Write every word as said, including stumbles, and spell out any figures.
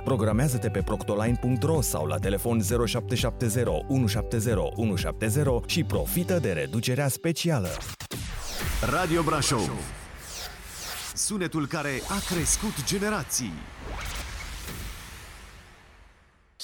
Programează-te pe proctoline punct ro sau la telefon zero șapte șapte zero unu șapte zero unu șapte zero și profită de reducerea specială. Radio Brașov. Sunetul care a crescut generații.